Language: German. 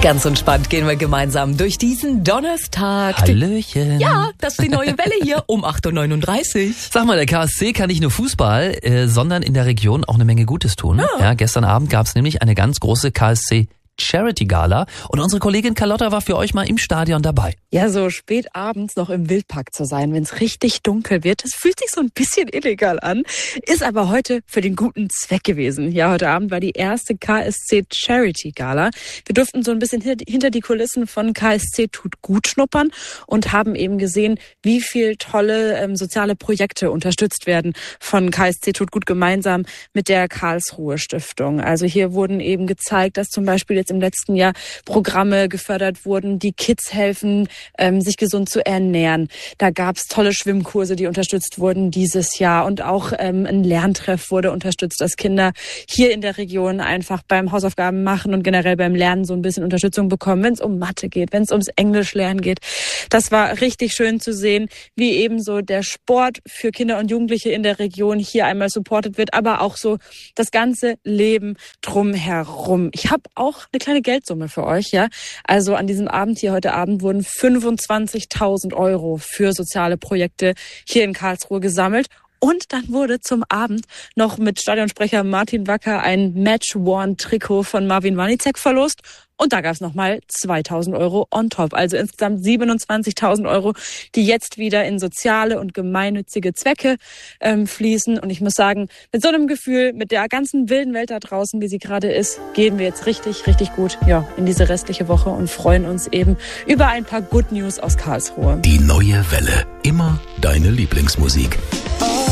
Ganz entspannt gehen wir gemeinsam durch diesen Donnerstag. Hallöchen. Ja, das ist die neue Welle hier um 8.39 Uhr. Sag mal, der KSC kann nicht nur Fußball, sondern in der Region auch eine Menge Gutes tun. Ah. Ja, gestern Abend gab es nämlich eine ganz große KSC Charity Gala und unsere Kollegin Carlotta war für euch mal im Stadion dabei. Ja, so spät abends noch im Wildpark zu sein, wenn es richtig dunkel wird, das fühlt sich so ein bisschen illegal an, ist aber heute für den guten Zweck gewesen. Ja, heute Abend war die erste KSC Charity Gala. Wir durften so ein bisschen hinter die Kulissen von KSC Tut Gut schnuppern und haben eben gesehen, wie viel tolle soziale Projekte unterstützt werden von KSC Tut Gut gemeinsam mit der Karlsruhe Stiftung. Also hier wurden eben gezeigt, dass zum Beispiel jetzt im letzten Jahr Programme gefördert wurden, die Kids helfen, sich gesund zu ernähren. Da gab es tolle Schwimmkurse, die unterstützt wurden dieses Jahr und auch ein Lerntreff wurde unterstützt, dass Kinder hier in der Region einfach beim Hausaufgaben machen und generell beim Lernen so ein bisschen Unterstützung bekommen, wenn es um Mathe geht, wenn es ums Englischlernen geht. Das war richtig schön zu sehen, wie eben so der Sport für Kinder und Jugendliche in der Region hier einmal supportet wird, aber auch so das ganze Leben drumherum. Ich habe auch eine kleine Geldsumme für euch, ja. Also an diesem Abend hier heute Abend wurden 25.000 € für soziale Projekte hier in Karlsruhe gesammelt. Und dann wurde zum Abend noch mit Stadionsprecher Martin Wacker ein Match-Worn-Trikot von Marvin Wanicek verlost. Und da gab es nochmal 2.000 € on top. Also insgesamt 27.000 €, die jetzt wieder in soziale und gemeinnützige Zwecke fließen. Und ich muss sagen, mit so einem Gefühl, mit der ganzen wilden Welt da draußen, wie sie gerade ist, gehen wir jetzt richtig, richtig gut in diese restliche Woche und freuen uns eben über ein paar Good News aus Karlsruhe. Die neue Welle. Immer deine Lieblingsmusik.